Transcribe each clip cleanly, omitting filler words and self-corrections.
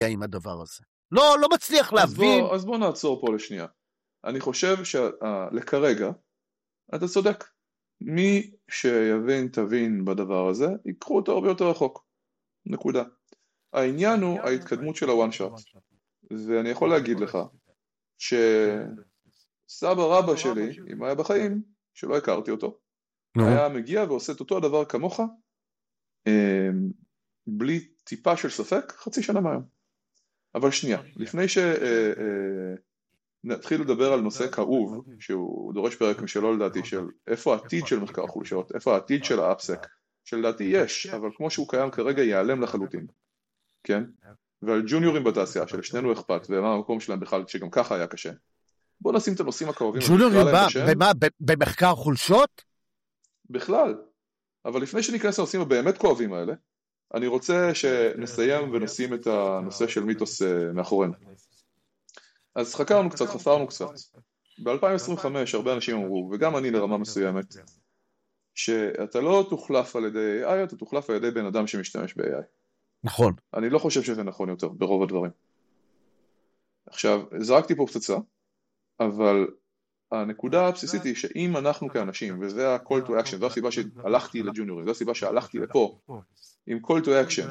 עם הדבר הזה. לא מצליח להבין. אז בוא נעצור פה לשנייה. אני חושב שלכרגע, אתה צודק. מי תבין בדבר הזה, ייקחו אותו הרבה יותר רחוק. נקודה. העניין הוא ההתקדמות של הוואן שוט. ואני יכול להגיד לך, שסבא רבא שלי, אם היה בחיים, שלא הכרתי אותו, היה מגיע ועושה את אותו הדבר כמוך, בלי טיפה של ספק, חצי שנה מהיום. אבל שנייה, לפני נתחיל לדבר על נושא כאוב, שהוא דורש פרק משלו לדעתי, של איפה העתיד של מחקר חולשות, איפה העתיד של האפסק, שלדעתי יש, אבל כמו שהוא קיים כרגע ייעלם לחלוטין, כן? ועל ג'וניורים בתעשייה, שלשנינו אכפת, ומה המקום שלהם בכלל, שגם ככה היה קשה. בואו נשים את הנושאים הקרובים. ג'וניורים במה? במחקר חולשות? בכלל. אבל לפני שניכנס לנושאים הבאמת כואבים האלה, אני רוצה שנסיים ונשים את הנושא של מיתוס מאחורינו. אז חקרנו קצת, חפרנו קצת. ב-2025 הרבה אנשים אמרו, וגם אני לרמה מסוימת, שאתה לא תוחלף על ידי AI, אתה תוחלף על ידי בן אדם שמשתמש ב-AI. נכון. אני לא חושב שזה נכון יותר, ברוב הדברים. עכשיו, זרקתי פה פצצה, אבל הנקודה הבסיסית היא שאם אנחנו כאנשים, וזה ה-call to action, זו הסיבה שהלכתי לג'וניורים, זו הסיבה שהלכתי לפה, עם call to action,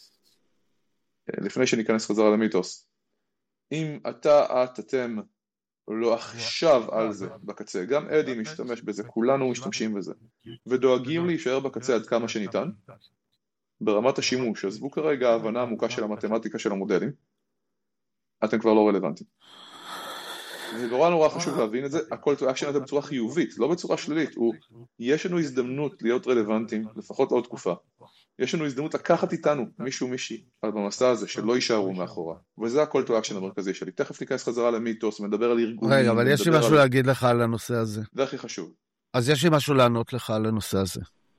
לפני שניכנס חזרה למיתוס, אם אתם לא עכשיו על זה בקצה, גם אדי משתמש בזה, כולנו משתמשים בזה, ודואגים להישאר בקצה עד כמה שניתן, ברמת השימוש, עזבו כרגע ההבנה העמוקה של המתמטיקה של המודלים, אתם כבר לא רלוונטיים. זה נורא חשוב להבין את זה, ה-call to action הזה בצורה חיובית, לא בצורה שלילית, יש לנו הזדמנות להיות רלוונטיים, לפחות עוד תקופה. יש לנו הזדמנות לקחת איתנו מישהי במסע הזה, שלא יישארו מאחורה. וזה ה-call to action המרכזי שלי. תכף ניכנס חזרה למיתוס, מדבר על ארגונים. רגע, אבל יש לי משהו להגיד לך על הנושא הזה. זה הכי חשוב. אז יש לי משהו לענות לך על הנושא הזה.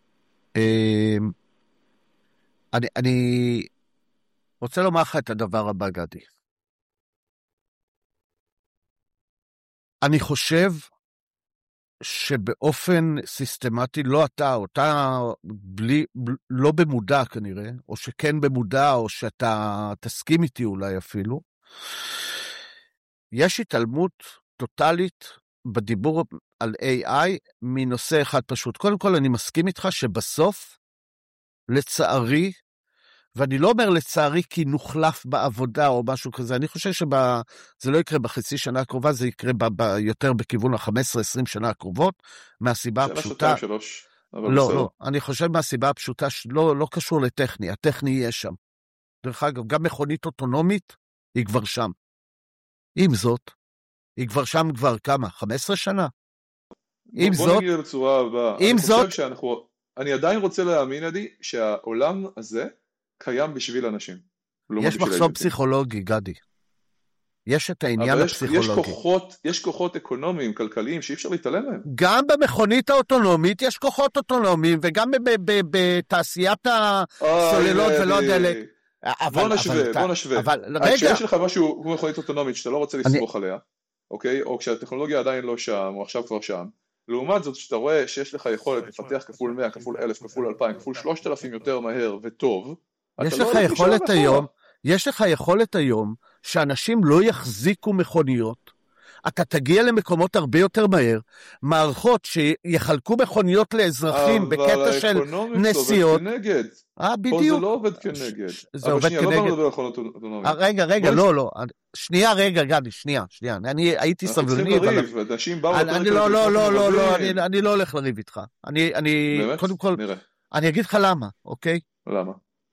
אני רוצה לומר לך את הדבר הבא, גדי. אני חושב שבאופן סיסטמטי, לא אותה לא במודע כנראה, או שכן במודע, או שאתה תסכים איתי אולי אפילו, יש התעלמות טוטלית בדיבור על AI מנושא אחד פשוט. קודם כל אני מסכים איתך שבסוף, לצערי, ואני לא אומר לצערי כי נוחלף בעבודה או משהו כזה, אני חושב שזה לא יקרה בחצי שנה הקרובה, זה יקרה יותר בכיוון ה-15-20 שנה הקרובות, מהסיבה הפשוטה. לא, אני חושב מהסיבה הפשוטה שלא קשור לטכני, הטכני יהיה שם. דרך אגב, גם מכונית אוטונומית היא כבר שם. עם זאת, היא כבר שם כבר כמה? 15 שנה? עם זאת... בוא נגיד בצורה הבאה. אני חושב אני עדיין רוצה להאמין, עדי, שהעולם הזה קיים בשביל אנשים. יש מחסום פסיכולוגי, גדי. יש את העניין הפסיכולוגי. יש כוחות אקונומיים, כלכליים, שאי אפשר להתעלם מהם. גם במכונית האוטונומית יש כוחות אוטונומיים, וגם בתעשיית הסוללות ולא יודע... בוא נשווה. כשיש לך משהו כמו מכונית אוטונומית, שאתה לא רוצה לסמוך עליה, אוקיי? או כשהטכנולוגיה עדיין לא שם, או עכשיו כבר שם, לעומת זאת, שאתה רואה שיש לך יכולת לפתח כפול 100, כפול 1000, כפול 2000, כפול 3000 יותר מהר וטוב, יש לך יכולת היום שאנשים לא יחזיקו מכוניות, אתה תגיע למקומות הרבה יותר מהר, מערכות שיחלקו מכוניות לאזרחים בקטע של נסיעות. אבל האקונומיקס עובד כנגד. בדיוק. פה זה לא עובד כנגד. זה עובד כנגד. לא מדבר על מכונות אוטונומיות. רגע, לא. שנייה, גדי, שנייה. אני הייתי סבלני, אבל... אני לא הולך לריב איתך. באמת? קודם כל, אני אגיד לך למה, אוקיי? למה?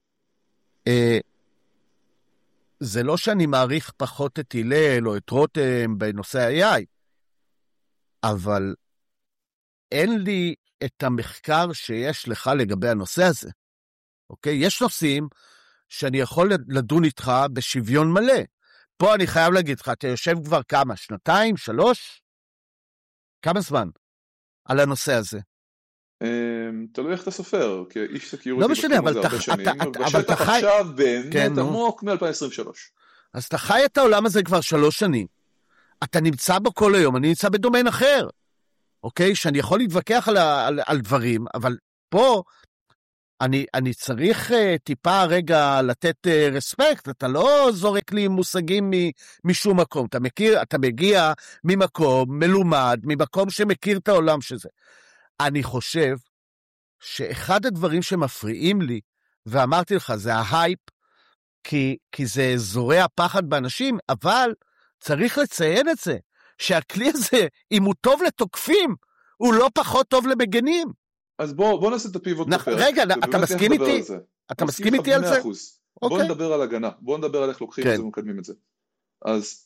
זה לא שאני מעריך פחות את הלל או את רותם בנושא ה-AI, אבל אין לי את המחקר שיש לך לגבי הנושא הזה. אוקיי? יש נושאים שאני יכול לדון איתך בשוויון מלא. פה אני חייב להגיד לך, אתה יושב כבר כמה? 2, 3? כמה זמן? על הנושא הזה. תלוי איך אתה סופר, כי איש סקיוריטי לא משנה, אבל אתה חי... עכשיו באמת עמוק מ-2023. אז אתה חי את העולם הזה כבר 3 שנים. אתה נמצא בו כל היום, אני נמצא בדומיין אחר. אוקיי? שאני יכול להתווכח על דברים, אבל פה אני צריך טיפה רגע לתת רספקט, אתה לא זורק לי מושגים משום מקום, אתה מגיע ממקום מלומד, ממקום שמכיר את העולם שזה. אני חושב שאחד הדברים שמפריעים לי, ואמרתי לך, זה ההייפ, כי זה זורע פחד באנשים, אבל צריך לציין את זה, שהכלי הזה, אם הוא טוב לתוקפים, הוא לא פחות טוב למגנים. אז בוא נעשה את הפיבוט בפרק. רגע, אתה מסכים איתי? אתה מסכים איתי על זה? בוא נדבר על הגנה, בוא נדבר על איך לוקחים את זה ומקדמים את זה. אז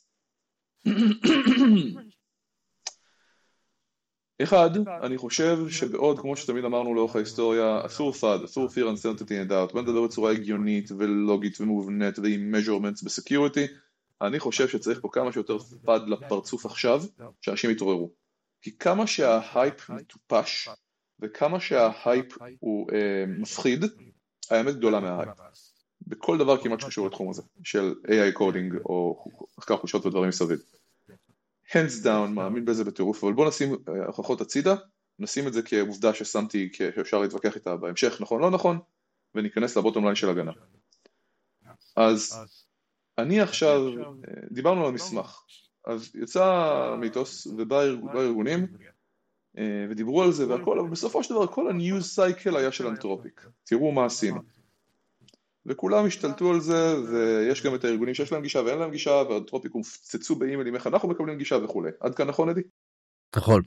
אחד, אני חושב שבעוד, כמו שתמיד אמרנו לאורך ההיסטוריה, אסור FUD, אסור Fear Uncertainty and Doubt, בוא נדבר בצורה הגיונית ולוגית ומובנית ועם measurements בסקיוריטי, אני חושב שצריך פה כמה שיותר FUD לפרצוף עכשיו, שאנשים יתעוררו. כי כמה שההייפ מטופש, וכמה שההייפ הוא מפחיד, האמת גדולה מההייפ. בכל דבר כמעט שקשור לתחום הזה, של AI קודינג או מחקר חולשות ודברים מסביב. hands down, מאמין בזה בטירוף, אבל בוא נשים הוכחות הצידה, נשים את זה כעובדה ששמתי, שאפשר להתווכח איתה בהמשך, נכון, לא נכון, וניכנס לבוטום ליין של הגנה. אז אני עכשיו, דיברנו על המסמך, אז יצא מיתוס ובא ארגונים, ודיברו על זה והכל, אבל בסופו של דבר כל הניוז סייקל היה של אנתרופיק, תראו מה עשינו. וכולם השתלטו על זה, ויש גם את הארגונים שיש להם גישה ואין להם גישה, והאנתרופיק הופצצו באימיילים איך אנחנו מקבלים גישה וכו'. עד כאן נכון, אדי? נכון.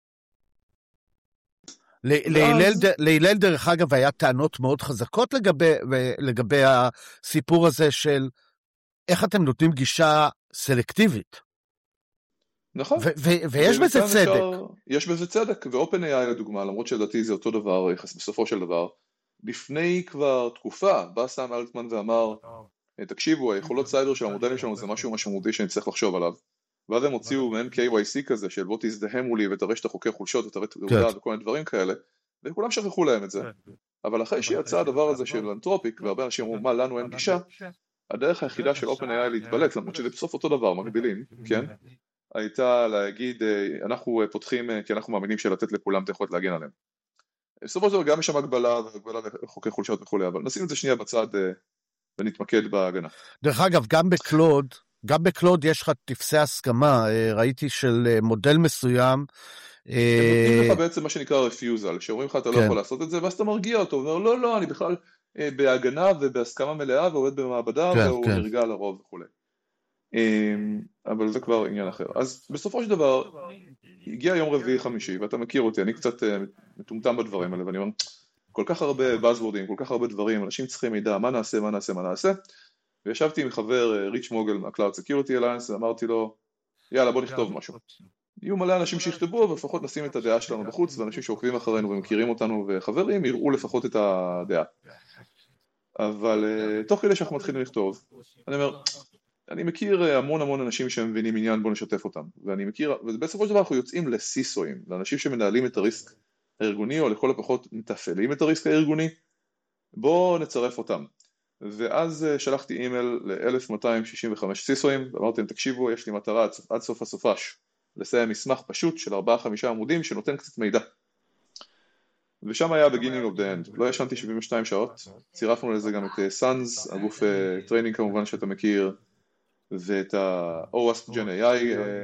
להילל דרך אגב היה טענות מאוד חזקות לגבי הסיפור הזה של איך אתם נותנים גישה סלקטיבית. נכון. ויש בזה צדק. יש בזה צדק, ו-OpenAI לדוגמה, למרות שלדעתי זה אותו דבר, בסופו של דבר, לפני כבר תקופה, בא סם אלטמן ואמר, תקשיבו, היכולות סייבר של המודלים שלנו זה משהו משמעותי שאני צריך לחשוב עליו. ואז הם הוציאו מהם KYC כזה, של בוא תזדהמו לי ותראה שאתה חוקר חולשות ותראה תעודה וכל מיני דברים כאלה, וכולם שכחו להם את זה. אבל אחרי שיצא הדבר הזה של אנתרופיק, והרבה אנשים אמרו, מה, לנו אין גישה, הדרך היחידה של OpenAI להתבלט, למרות שזה בסוף אותו דבר, מקבילים, כן? הייתה להגיד, אנחנו פותחים, כי אנחנו מאמינים שלתת לכולם את היכולת להגן עליהם. בסופו של דבר גם יש שם הגבלה וחוקי חולשות וכו', אבל נשים את זה שנייה בצד ונתמקד בהגנה. דרך אגב, גם בקלוד יש לך תפסי הסכמה, ראיתי של מודל מסוים. הם נותנים לך בעצם מה שנקרא רפיוזל, שאומרים לך אתה לא יכול לעשות את זה, ואז אתה מרגיע אותו, ואומר לא, אני בכלל בהגנה ובהסכמה מלאה ועובד במעבדה, והוא נרגע לרוב וכו'. אבל זה כבר עניין אחר. אז בסופו של דבר, הגיע יום רביעי חמישי, ואתה מכיר אותי, אני קצת מטומטם בדברים האלה, ואני אומר, כל כך הרבה buzzwordים, כל כך הרבה דברים, אנשים צריכים מידע, מה נעשה, וישבתי עם חבר ריץ' מוגל מה-Cloud Security Alliance, ואמרתי לו, יאללה בוא נכתוב משהו. יהיו מלא אנשים שיכתבו, ולפחות נשים את הדעה שלנו בחוץ, ואנשים שעוקבים אחרינו ומכירים אותנו וחברים, יראו לפחות את הדעה. אבל תוך כדי שאנחנו מתחילים לכתוב, אני אומר, אני מכיר המון אנשים שמבינים עניין, בוא נשתף אותם, ובסופו של דבר אנחנו יוצאים לסיסואים, לאנשים שמנהלים את הריסק הארגוני, או לכל הפחות מתפעלים את הריסק הארגוני, בוא נצרף אותם. ואז שלחתי אימייל ל-1265 סיסואים, ואמרתי להם, תקשיבו, יש לי מטרה עד סוף הסופש, לסיים מסמך פשוט של 4-5 עמודים, שנותן קצת מידע. ושם היה beginning of the end, לא ישנתי 72 שעות, צירפנו לזה גם את סאנס, הגוף טריינינג כמובן שאתה מכיר, ואת ה-OWASP Gen AI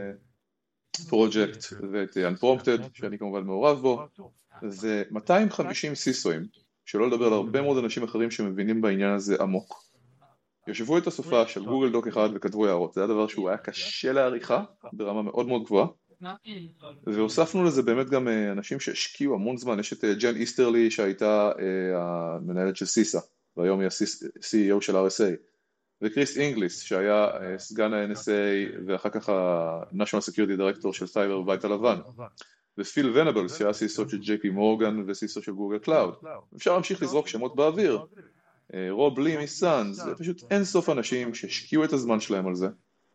פרויקט, ואת Unprompted, שאני כמובן מעורב בו, זה 250 סיסואים, שלא לדבר על הרבה מאוד אנשים אחרים שמבינים בעניין הזה עמוק. יושבו את הסופה של גוגל דוק אחד וכתבו הערות, זה היה דבר שהוא היה קשה לעריכה, ברמה מאוד מאוד גבוהה, והוספנו לזה באמת גם אנשים שהשקיעו המון זמן, יש את ג'ן איסטרלי שהייתה המנהלת של סיסה, והיום היא ה-CEO של RSA, וקריס אינגליס שהיה סגן ה-NSA ואחר כך ה-National Security Director של סייבר בבית הלבן, ופיל ונבלס שהיה סיסו של JP מורגן וסיסו של גוגל קלאוד. אפשר להמשיך לזרוק שמות באוויר, רוב לי מסאנס, זה פשוט אין סוף אנשים שהשקיעו את הזמן שלהם על זה,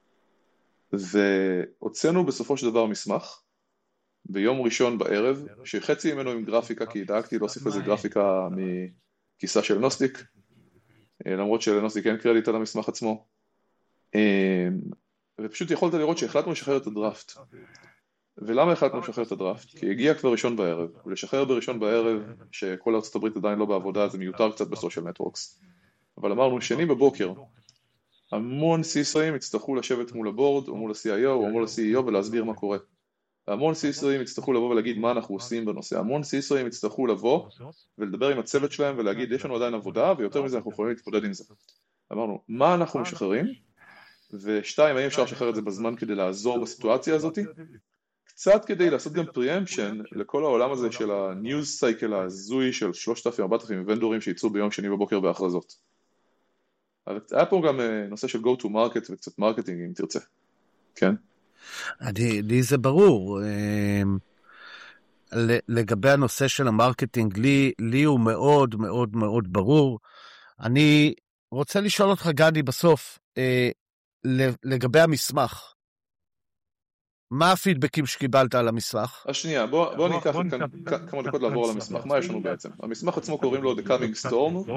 והוצאנו בסופו של דבר מסמך ביום ראשון בערב, שחצי ממנו עם גרפיקה, כי דאגתי להוסיף איזה גרפיקה מכיסה של נוסטיק, למרות שלנוסטיק אין קרדיט על המסמך עצמו, ופשוט יכולת לראות שהחלטנו לשחרר את הדראפט. ולמה החלטנו לשחרר את הדראפט? כי הגיע כבר ראשון בערב, ולשחרר בראשון בערב, שכל ארצות הברית עדיין לא בעבודה, זה מיותר קצת בסושיאל נטוורקס. אבל אמרנו, שני בבוקר, המון סיסרים יצטרכו לשבת מול הבורד, או מול ה-CIO, או מול ה-CEO, ולהסביר מה קורה. המון סיסרים יצטרכו לבוא ולהגיד מה אנחנו עושים בנושא. המון סיסרים יצטרכו לבוא ולדבר עם הצוות שלהם ולהגיד, יש לנו עדיין עבודה, ויותר מזה אנחנו יכולים להתמודד עם זה. אמרנו, מה אנחנו משחררים? ושתיים, האם אפשר לשחרר את זה בזמן כדי לעזור בסיטואציה הזאת? קצת כדי לעשות גם פריאמפשן לכל העולם הזה של הניוז סייקל ההזוי של 3,000-4,000 ונדורים שיצאו ביום שני בבוקר בהכרזות. אבל היה פה גם נושא של go to market וקצת מרקטינג אם תרצה, כן? לי זה ברור. לגבי הנושא של המרקטינג, לי הוא מאוד מאוד מאוד ברור. אני רוצה לשאול אותך, גדי, בסוף, לגבי המסמך. מה הפידבקים שקיבלת על המסמך? השנייה, בוא ניקח כמה דקות לעבור על המסמך. מה יש לנו בעצם? המסמך עצמו קוראים לו The Coming Storm,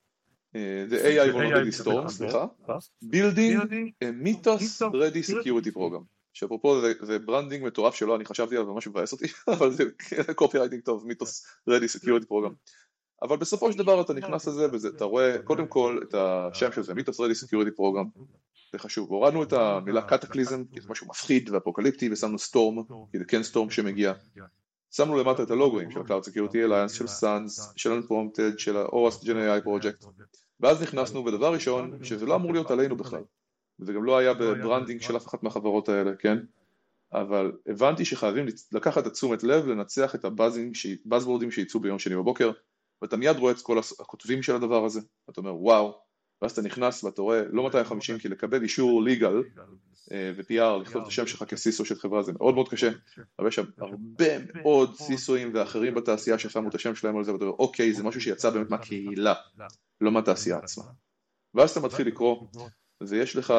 The AI Vulnerability Storm, סליחה. Building a Mythos Ready Security Program. שאפרופו זה ברנדינג מטורף שלו, אני חשבתי עליו ממש מבאס אותי, אבל זה קופירייטינג טוב, Mythos Ready Security Program. אבל בסופו של דבר אתה נכנס לזה, ואתה רואה קודם כל את השם של זה, Mythos Ready Security Program. זה חשוב. הורדנו את המילה קטקליזם, כי זה משהו מפחיד ואפוקליפטי, ושמנו סטורם, כי זה כן סטורם שמגיע. שמנו למטה את הלוגויים של ה-Cloud Security Alliance, של SANS, של Unprompted, של ה-OWASP Gen AI Project. ואז נכנסנו בדבר ראשון, שזה לא אמור להיות עלינו בכלל. וזה גם לא היה בברנדינג של אף אחת מהחברות האלה, כן? אבל הבנתי שחייבים לקחת את תשומת לב, לנצח את הבאזוורדים שיצאו ביום שני בבוקר, ואתה מיד רואה את כל הכותבים של הדבר הזה, ואתה אומר, וואו, ואז אתה נכנס ואתה רואה, לא 250, כי לקבל אישור ליגל ו-PR, לכתוב את השם שלך כסיסו של חברה, זה מאוד מאוד קשה, אבל יש הרבה מאוד סיסויים ואחרים בתעשייה ששמו את השם שלהם על זה, ואתה אומר, אוקיי, זה משהו שיצא באמת מהקהילה, לא מהתעשייה עצמה. ואז אתה מתחיל לקרוא, ויש לך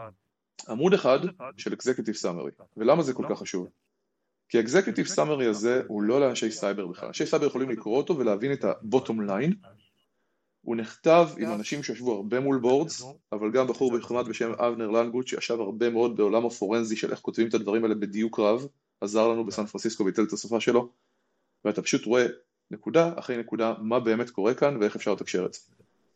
עמוד אחד של Executive Summary, ולמה זה כל כך חשוב? כי ה-Executive Summary הזה הוא לא לאנשי סייבר בכלל, אנשי סייבר יכולים לקרוא אותו ולהבין את ה-Bottom Line, הוא נכתב עם אנשים שישבו הרבה מול בורדס, אבל גם בחור בחמד בשם אבנר לנגוט שישב הרבה מאוד בעולם הפורנזי של איך כותבים את הדברים האלה בדיוק רב, עזר לנו בסן פרנסיסקו והיטל את השפה שלו, ואתה פשוט רואה נקודה אחרי נקודה מה באמת קורה כאן ואיך אפשר לתקשר את זה.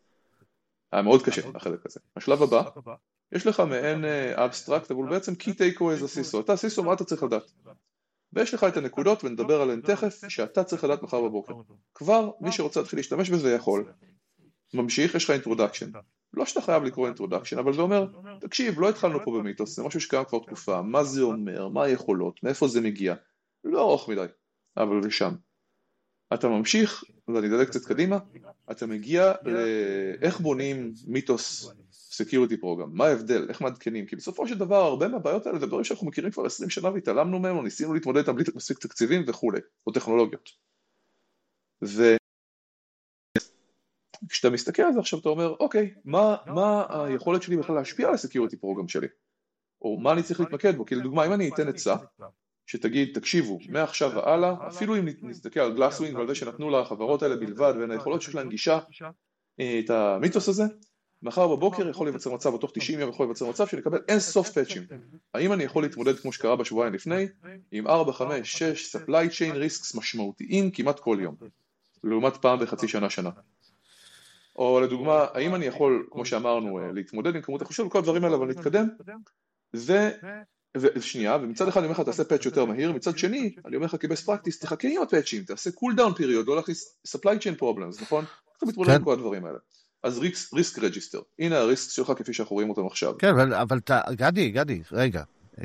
היה מאוד קשה החלק הזה. השלב הבא, יש לך מעין אבסטרקט, אבל בעצם key takeaways לסיסו, אתה סיסו מה אתה צריך לדעת? ויש לך את הנקודות ונדבר עליהן תכף שאתה צריך לדעת מחר בבוקר. כבר מי שרוצה להתחיל להשתמש בזה יכול. ממשיך, יש לך אינטרודקשן. לא שאתה חייב לקרוא אינטרודקשן, אבל זה אומר, תקשיב, לא התחלנו פה במיתוס, זה משהו שקיים כבר תקופה, מה זה אומר, מה היכולות, מאיפה זה מגיע, לא ארוך מדי, אבל זה שם. אתה ממשיך, ואני אדלג קצת קדימה, אתה מגיע לאיך בונים מיתוס סקיוריטי פרוגרם, מה ההבדל, איך מעדכנים, כי בסופו של דבר הרבה מהבעיות האלה זה דברים שאנחנו מכירים כבר 20 שנה והתעלמנו מהם, או ניסינו להתמודד איתם בלי מספיק תקציבים וכו', או טכנולוגיות. כשאתה מסתכל על זה עכשיו אתה אומר, אוקיי, מה היכולת שלי בכלל להשפיע על הסקיוריטי פרוגרם שלי? או מה אני צריך להתמקד בו? כי לדוגמה, אם אני אתן עצה, שתגיד, תקשיבו, מעכשיו והלאה, אפילו אם נסתכל על גלאסווינג ועל זה שנתנו לחברות האלה בלבד, ואין היכולות שיש להן גישה את המיתוס הזה, מחר בבוקר יכול להיווצר מצב, או תוך 90 יום יכול להיווצר מצב, שנקבל אין סוף פאצ'ים. האם אני יכול להתמודד כמו שקרה בשבועיים לפני, עם 4, 5, 6 supply chain risks משמעותיים כמעט כל יום, לעומת פעם בחצי שנה. או לדוגמה, האם אני יכול, כמו שאמרנו, להתמודד עם כמות החושב וכל הדברים האלה, אבל נתקדם, ושנייה, ומצד אחד אני אומר לך, תעשה פאץ' יותר מהיר, מצד שני, אני אומר לך כבסט פרקטיס, תחכה עם הפאצ'ים, תעשה קול דאון פיריוד, לא להכניס supply chain problems, נכון? אתה מתמודד עם כל הדברים האלה. אז ריסק רג'יסטר, הנה הריסק שלך כפי שאנחנו רואים אותם עכשיו. כן, אבל גדי, רגע,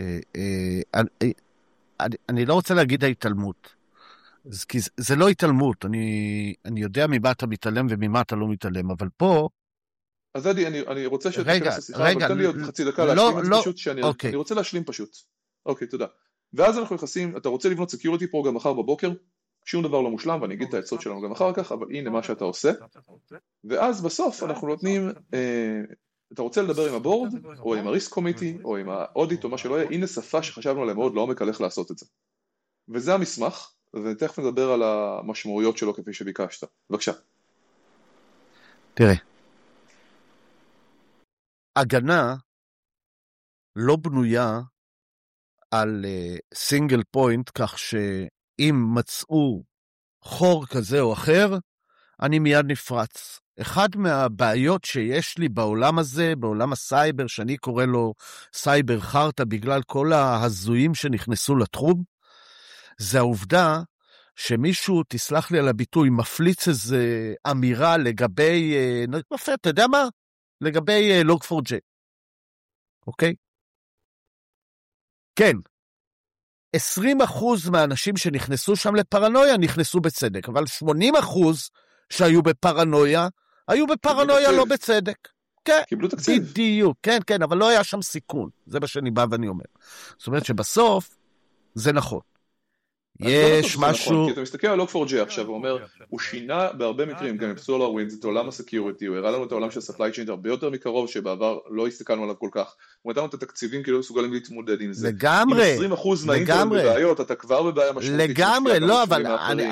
אני לא רוצה להגיד ההתעלמות, כי זה לא התעלמות, אני יודע ממה אתה מתעלם וממה אתה לא מתעלם, אבל פה... אז עדי, אני רוצה שתכנס לשיחה, אבל תן לי עוד חצי דקה להשלים את זה פשוט, שאני רוצה להשלים פשוט. אוקיי, תודה. ואז אנחנו נכנסים, אתה רוצה לבנות סקיוריטי פרוגרם מחר בבוקר, שום דבר לא מושלם, ואני אגיד את העצות שלנו גם אחר כך, אבל הנה מה שאתה עושה. ואז בסוף אנחנו נותנים, אתה רוצה לדבר עם הבורד, או עם הריסק קומיטי, או עם האודיט, או מה שלא יהיה, הנה שפה שחשבנו עליהם מאוד לעומק על איך לעשות את זה. וזה המסמך, ותכף נדבר על המשמעויות שלו כפי שביקשת. בבקשה. תראה, הגנה לא בנויה על סינגל פוינט, כך שאם מצאו חור כזה או אחר, אני מיד נפרץ. אחד מהבעיות שיש לי בעולם הזה, בעולם הסייבר, שאני קורא לו סייבר חרטה, בגלל כל ההזויים שנכנסו לתחום, זה העובדה שמישהו, תסלח לי על הביטוי, מפליץ איזו אמירה לגבי, אתה יודע מה? לגבי Log4j. אוקיי? כן. 20% מהאנשים שנכנסו שם לפרנויה נכנסו בצדק, אבל 80% שהיו בפרנויה, היו בפרנויה לא בצדק. כן, קיבלו תקציב. בדיוק, כן, אבל לא היה שם סיכון. זה מה שאני בא ואני אומר. זאת אומרת שבסוף זה נכון. יש משהו... כי אתה מסתכל על Log4j עכשיו ואומר, הוא שינה בהרבה מקרים, גם עם SolarWinds, את עולם הסקיוריטי, הוא הראה לנו את העולם של supply chain הרבה יותר מקרוב, שבעבר לא הסתכלנו עליו כל כך, הוא נתן לנו את התקציבים כאילו מסוגלים להתמודד עם זה. לגמרי. עם 20% מהאינטרנט בבעיות, אתה כבר בבעיה משמעותית. לגמרי, לא, אבל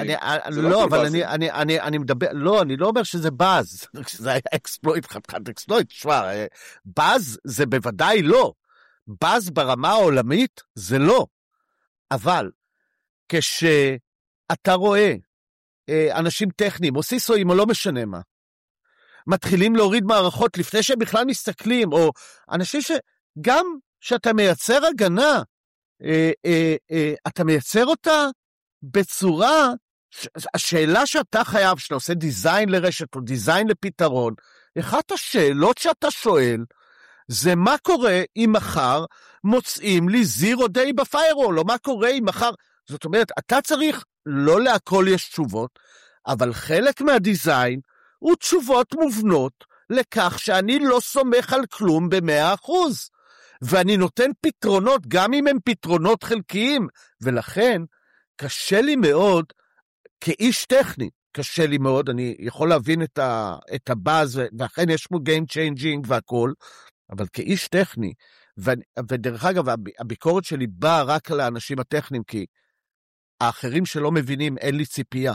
אני מדבר, לא, אני לא אומר שזה באז, זה היה אקספלויט, חתיכת אקספלויט, תשמע, באז זה בוודאי לא, באז ברמה העולמית זה לא, אבל כשאתה רואה אנשים טכניים, או סיסויים, או לא משנה מה, מתחילים להוריד מערכות לפני שהם בכלל מסתכלים, או אנשים שגם שאתה מייצר הגנה, אתה מייצר אותה בצורה, השאלה שאתה חייב, שאתה עושה דיזיין לרשת, או דיזיין לפתרון, אחת השאלות שאתה שואל, זה מה קורה אם מחר מוצאים לי זירו דיי בפיירול, או מה קורה אם מחר, זאת אומרת, אתה צריך, לא להכל יש תשובות, אבל חלק מהדיזיין הוא תשובות מובנות לכך שאני לא סומך על כלום ב100%, ואני נותן פתרונות, גם אם הם פתרונות חלקיים, ולכן קשה לי מאוד, כאיש טכני, קשה לי מאוד, אני יכול להבין את הבאז, ואכן יש פה game changing והכל, אבל כאיש טכני, ודרך אגב, הביקורת שלי באה רק לאנשים הטכניים, כי האחרים שלא מבינים, אין לי ציפייה.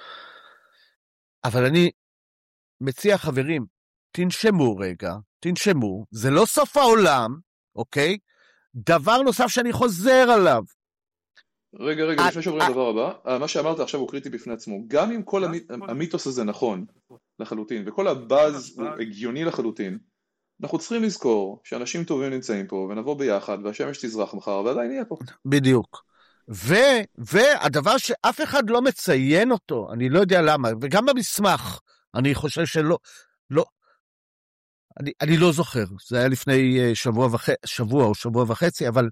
אבל אני מציע חברים, תנשמו רגע, תנשמו, זה לא סוף העולם, אוקיי? דבר נוסף שאני חוזר עליו. רגע, לפני שעוברים לדבר הבא, מה שאמרת עכשיו הוא קריטי בפני עצמו. גם אם כל המיתוס הזה נכון לחלוטין, וכל הבאז הוא הגיוני לחלוטין, אנחנו צריכים לזכור שאנשים טובים נמצאים פה, ונבוא ביחד, והשמש תזרח מחר, ועדיין נהיה פה. בדיוק. והדבר שאף אחד לא מציין אותו, אני לא יודע למה, וגם במסמך, אני חושב אני לא זוכר, זה היה לפני שבוע או שבוע וחצי, אבל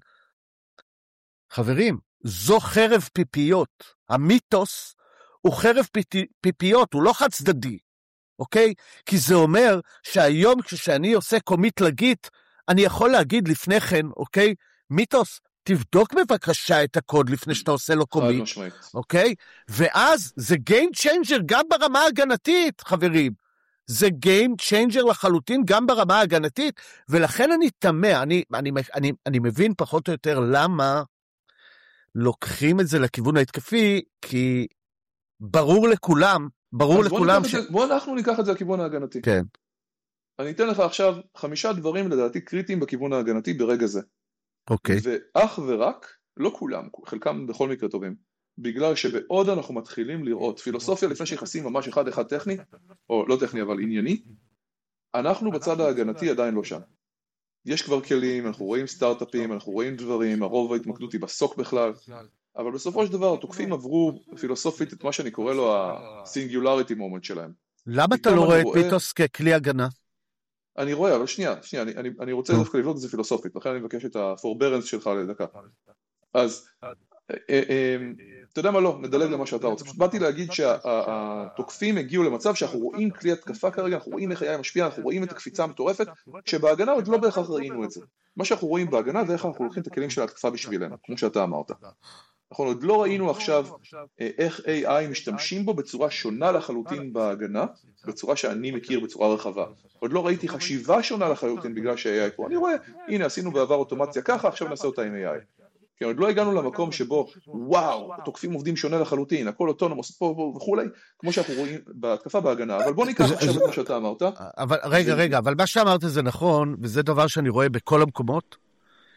חברים, זו חרב פיפיות, המיתוס הוא חרב פיפיות, הוא לא חד צדדי, אוקיי? כי זה אומר שהיום כשאני עושה קומיט לגיט, אני יכול להגיד לפני כן, אוקיי? מיתוס, תבדוק בבקשה את הקוד לפני שאתה עושה לו קומיט, אוקיי? ואז זה game changer גם ברמה ההגנתית, חברים. זה game changer לחלוטין גם ברמה ההגנתית, ולכן אני תמה, אני מבין פחות או יותר למה לוקחים את זה לכיוון ההתקפי, כי ברור לכולם בוא אנחנו ניקח את זה לכיוון ההגנתי. כן. אני אתן לך עכשיו 5 דברים לדעתי קריטיים בכיוון ההגנתי ברגע זה. אוקיי. ואך ורק, לא כולם, חלקם בכל מקרה טובים, בגלל שבעוד אנחנו מתחילים לראות פילוסופיה לפני שיחסים ממש אחד טכני, או לא טכני אבל ענייני, אנחנו בצד ההגנתי עדיין לא שם. יש כבר כלים, אנחנו רואים סטארט-אפים, אנחנו רואים דברים, הרוב ההתמקדות היא בסוק בכלל, אבל בסופו של דבר התוקפים עברו פילוסופית את מה שאני קורא לו ה-singularity moment שלהם. למה אתה לא רואה את מיתוס ככלי הגנה? אני רואה, אבל שנייה, אני רוצה דווקא לבדוק את זה פילוסופית, לכן אני מבקש את ה-forbearance שלך לדקה. אז, אתה יודע מה לא, נדלג למה שאתה רוצה. פשוט באתי להגיד שהתוקפים הגיעו למצב שאנחנו רואים כלי התקפה כרגע, אנחנו רואים איך היה משפיע, אנחנו רואים את הקפיצה המטורפת, שבהגנה עוד לא בהכרח ראינו את זה. מה שאנחנו רואים בהגנה זה איך אנחנו לוקחים את הכלים של ההתקפה בשבילנו, כמו שאתה אמרת. אנחנו עוד לא ראינו עכשיו איך AI משתמשים בו בצורה שונה לחלוטין בהגנה, בצורה שאני מכיר בצורה רחבה. עוד לא ראיתי חשיבה שונה לחלוטין בגלל ש-AI פה. אני רואה, הנה עשינו בעבר אוטומציה ככה, עכשיו נעשה אותה עם AI. כי עוד לא הגענו למקום שבו, וואו, התוקפים עובדים שונה לחלוטין, הכל אוטונומוס פה וכולי, כמו שאנחנו רואים בהתקפה בהגנה. אבל בוא ניקח עכשיו את מה שאתה אמרת. רגע, אבל מה שאמרת זה נכון, וזה דבר שאני רואה בכל המקומות.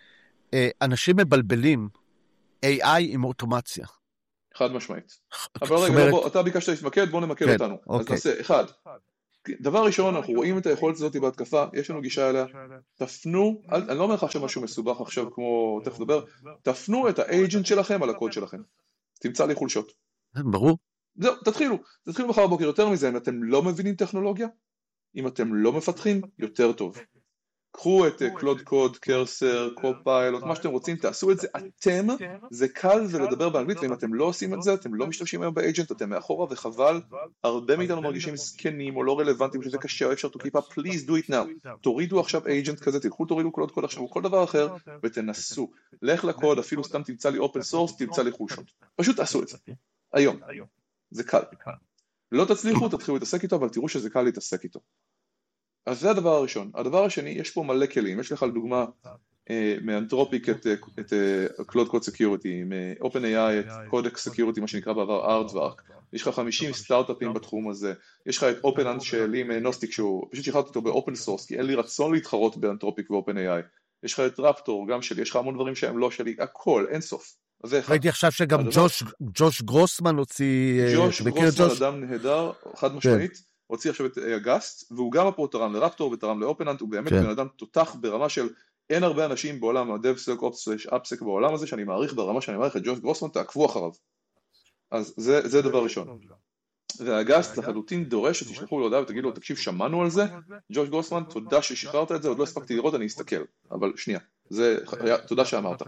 אנשים מבלבלים AI עם אוטומציה. חד משמעית. אבל רגע, בוא, אתה ביקשת להתמקד, בוא נמקד אותנו. אז נעשה, אחד, דבר ראשון, אנחנו רואים את היכולת הזאת בהתקפה, יש לנו גישה אליה, תפנו, אני לא אומר לך עכשיו משהו מסובך עכשיו כמו, תכף נדבר, תפנו את האג'נט שלכם על הקוד שלכם. תמצא לי חולשות. ברור. זהו, תתחילו מחר בבוקר. יותר מזה, אם אתם לא מבינים טכנולוגיה, אם אתם לא מפתחים, יותר טוב. קחו את קלוד קוד, קרסר, קופיילוט, מה שאתם רוצים, תעשו את זה אתם, זה קל ולדבר באנגלית, ואם אתם לא עושים את זה, אתם לא משתמשים היום באג'נט, אתם מאחורה וחבל, הרבה מאיתנו מרגישים סקנים או לא רלוונטיים, שזה קשה או אפשר to keep up, please do it now, תורידו עכשיו אג'נט כזה, תורידו קלוד קוד עכשיו או כל דבר אחר, ותנסו, לך לקוד, אפילו סתם תמצא לי אופן סורס, תמצא לי חולשות, פשוט תעשו את זה, היום, זה קל, לא תצליחו, תתחילו להתעסק איתו, אבל תראו שזה קל להתעסק איתו. אז זה הדבר הראשון. הדבר השני, יש פה מלא כלים. יש לך לדוגמה מאנתרופיק את Cloud Code Security, מ-OpenAI את Codex Security, מה שנקרא בעבר Aardvark. יש לך 50 סטארט-אפים בתחום הזה. יש לך את OpenAnt שלי מנוסטיק, שהוא פשוט שחררתי אותו באופן סורס, כי אין לי רצון להתחרות באנתרופיק ו-OpenAI. יש לך את רפטור, גם שלי. יש לך המון דברים שהם לא שלי. הכל, אין סוף. ראיתי עכשיו שגם ג'וש גרוסמן הוציא... ג'וש גרוסמן, אדם נהדר, חד משמעית. הוציא עכשיו את אגסט, והוא גם פה תרם לרפטור ותרם לאופננט, הוא באמת בן אדם תותח ברמה של אין הרבה אנשים בעולם, ה-DevSecOps/AppSec בעולם הזה, שאני מעריך ברמה שאני מעריך את ג'וש גרוסמן, תעקבו אחריו. אז זה דבר ראשון. והאגסט לחלוטין דורש שתשלחו לו הודעה ותגידו לו, תקשיב, שמענו על זה, ג'וש גרוסמן, תודה ששחררת את זה, עוד לא הספקתי לראות, אני אסתכל. אבל שנייה, תודה שאמרת.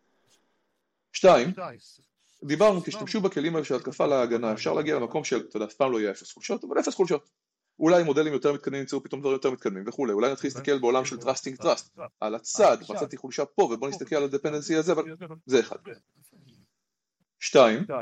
2, דיברנו, תשתמשו בכלים האלה של התקפה להגנה, אפשר להגיע למקום של, אתה יודע, אף פעם לא יהיה 0 חולשות, אבל 0 חולשות. אולי מודלים יותר מתקדמים ימצאו פתאום דברים יותר מתקדמים וכו'. אולי נתחיל להסתכל בעולם של trusting trust, על הצד, מצאתי חולשה פה, ובוא נסתכל על הדפנדנסי הזה, אבל זה אחד. 2,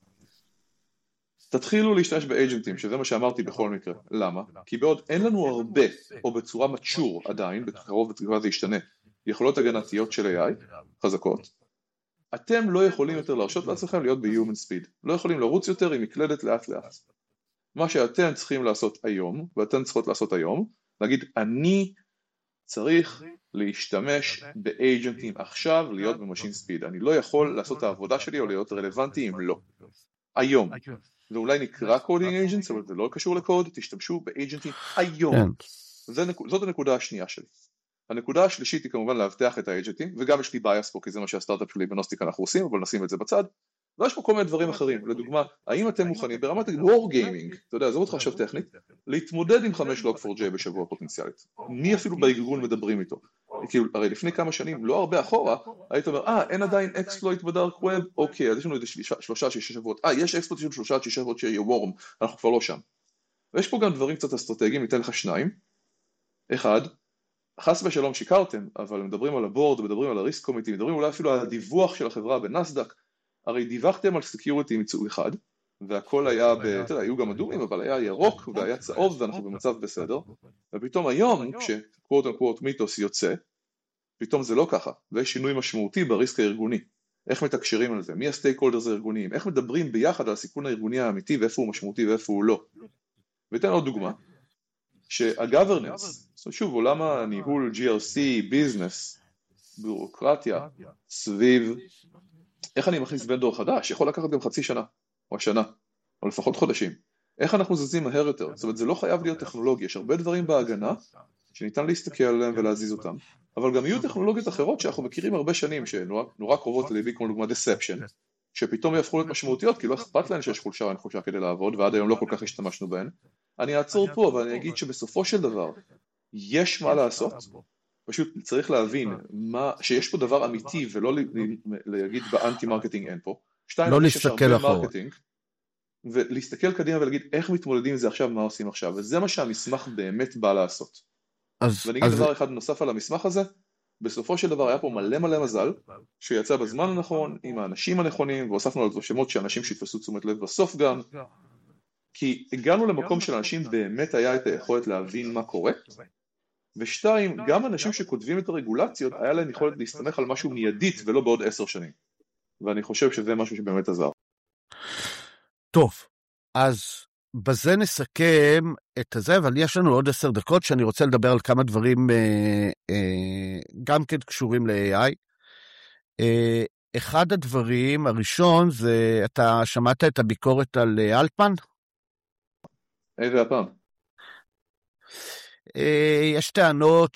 תתחילו להשתמש באג'נטים, שזה מה שאמרתי בכל מקרה. למה? כי בעוד אין לנו הרבה, או בצורה מצ'ור עדיין, בקרוב ותקווה זה ישתנה, יכולות הגנתיות של AI, חזקות, אתם לא יכולים יותר להרשות לעצמכם להיות ב-human speed. לא יכולים לרוץ יותר עם מקלדת לאט לאט. מה שאתם צריכים לעשות היום, ואתם צריכות לעשות היום, להגיד, אני צריך להשתמש באג'נטים עכשיו, להיות במשין ספיד. אני לא יכול לעשות את העבודה שלי או להיות רלוונטי אם לא. היום. זה אולי נקרא coding agents, אבל זה לא קשור לקוד, תשתמשו באג'נטים היום. זאת הנקודה השנייה שלי. הנקודה השלישית היא כמובן להבטח את האג'נטים, וגם יש לי בייס פה, כי זה מה שהסטארט-אפ שלי בנוסטיק אנחנו עושים, אבל נשים את זה בצד. ויש פה כל מיני דברים אחרים, לדוגמה, האם אתם מוכנים ברמת Wargaming, אתה יודע, עזוב אותך עכשיו טכנית, להתמודד עם 5 Log4j בשבוע פוטנציאלית. מי אפילו בארגון מדברים איתו? כאילו, הרי לפני כמה שנים, לא הרבה אחורה, היית אומר, אין עדיין אקספלויט בדארק ווב, אוקיי, אז יש לנו 3-6 שבועות, יש אקספלויט של 3-6 שבועות שיהיה וורם, אנחנו כבר לא שם. ויש פה גם דברים קצת אסטרטגיים, ניתן לך 2. 1, חס ושלום שיקרתם, אבל מדברים על הבורד, מדברים על הריסק קומיטי, מדברים אולי אפילו על הדיווח של החברה בנסדק, הרי דיווחתם על סקיוריטי מצאו אחד, והכל היה, אתה יודע, היו גם אדומים, אבל היה ירוק והיה צהוב ואנחנו במצב בסדר, ופתאום היום, כשקוואט אנקוואט מיתוס יוצא, פתאום זה לא ככה, ויש שינוי משמעותי בריסק הארגוני. איך מתקשרים על זה? מי הסטייק-הולדרס הארגוניים? איך מדברים ביחד על הסיכון הארגוני האמיתי ואיפה הוא משמעותי ואיפה הוא לא? ותן עוד דוגמה. שהגוורננס, שוב עולם הניהול GRC, ביזנס, בירוקרטיה, סביב, איך אני מכניס ונדור חדש, יכול לקחת גם חצי שנה, או שנה, או לפחות חודשים, איך אנחנו זזים מהר יותר, זאת אומרת זה לא חייב להיות טכנולוגיה, יש הרבה דברים בהגנה, שניתן להסתכל עליהם ולהזיז אותם, אבל גם יהיו טכנולוגיות אחרות שאנחנו מכירים הרבה שנים, שנורא קרובות לליבי כמו דוגמה Deception, שפתאום יהפכו להיות משמעותיות, כי לא אכפת להן שיש חולשה או אין חולשה כדי לעבוד, ועד היום לא כל כך השתמשנו בהן. אני אעצור פה, אבל אני אגיד שבסופו של דבר, יש מה לעשות, פשוט צריך להבין שיש פה דבר אמיתי, ולא להגיד באנטי מרקטינג אין פה. 2, לא להסתכל אחורה. ולהסתכל קדימה ולהגיד איך מתמודדים עם זה עכשיו, מה עושים עכשיו, וזה מה שהמסמך באמת בא לעשות. ואני אגיד דבר אחד נוסף על המסמך הזה, בסופו של דבר היה פה מלא מזל, שיצא בזמן הנכון, עם האנשים הנכונים, והוספנו על זה שמות שאנשים שיתפסו תשומת לב בסוף גם, כי הגענו למקום של אנשים באמת היה את היכולת להבין מה קורה, ו2, גם אנשים שכותבים את הרגולציות, היה להם יכולת להסתמך על משהו מיידית ולא בעוד 10 שנים. ואני חושב שזה משהו שבאמת עזר. טוב, אז בזה נסכם את זה, אבל יש לנו עוד 10 דקות שאני רוצה לדבר על כמה דברים גם כן קשורים ל-AI. אחד הדברים הראשון זה, אתה שמעת את הביקורת על אלטמן? איזה הפעם? יש טענות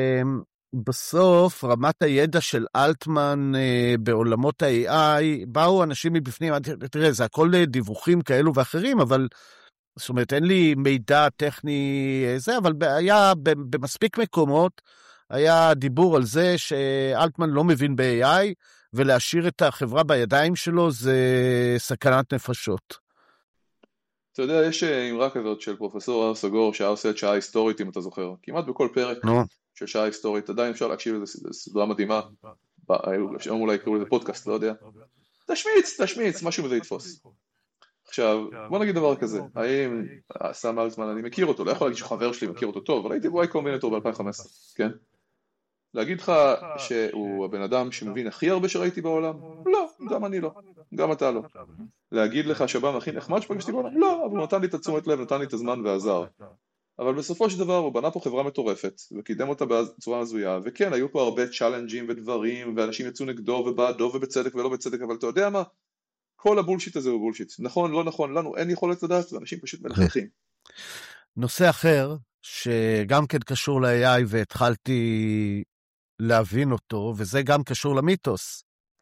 שבסוף רמת הידע של אלטמן בעולמות ה-AI, באו אנשים מבפנים, תראה, זה הכל דיווחים כאלו ואחרים, אבל זאת אומרת, אין לי מידע טכני זה, אבל היה במספיק מקומות, היה דיבור על זה שאלטמן לא מבין ב-AI, ולהשאיר את החברה בידיים שלו זה סכנת נפשות. אתה יודע, יש אמרה כזאת של פרופסור הר סגור, שהיה עושה את שעה היסטורית, אם אתה זוכר. כמעט בכל פרק של שעה היסטורית, עדיין אפשר להקשיב לזה, סדרה מדהימה. אולי יקראו לזה פודקאסט, לא יודע. תשמיץ, משהו בזה יתפוס. עכשיו, בוא נגיד דבר כזה, האם סם אלטמן, אני מכיר אותו, לא יכול להגיד שחבר שלי מכיר אותו טוב, אבל הייתי בוואי קומבינטור ב-2015, כן? להגיד לך שהוא הבן אדם שמבין הכי הרבה שראיתי בעולם? לא, גם אני לא, גם אתה לא. להגיד לך שהבן הכי נחמד שפגשתי בעולם? לא, אבל הוא נתן לי את התשומת לב, נתן לי את הזמן ועזר. אבל בסופו של דבר הוא בנה פה חברה מטורפת, וקידם אותה בצורה הזויה, וכן, היו פה הרבה צ'אלנג'ים ודברים, ואנשים יצאו נגדו ובעדו ובצדק ולא בצדק, אבל אתה יודע מה? כל הבולשיט הזה הוא בולשיט. נכון, לא נכון, לנו אין יכולת לדעת, ואנשים פשוט מלכלכים. נושא אחר, שגם כן קשור ל-AI והתחלתי להבין אותו, וזה גם קשור למיתוס.